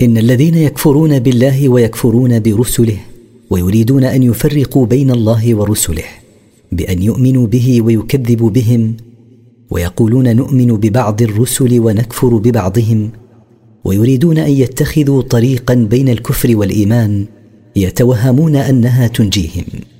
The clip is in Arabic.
إن الذين يكفرون بالله ويكفرون برسله ويريدون أن يفرقوا بين الله ورسله بأن يؤمنوا به ويكذبوا بهم، ويقولون نؤمن ببعض الرسل ونكفر ببعضهم، ويريدون أن يتخذوا طريقا بين الكفر والإيمان، يتوهمون أنها تنجيهم.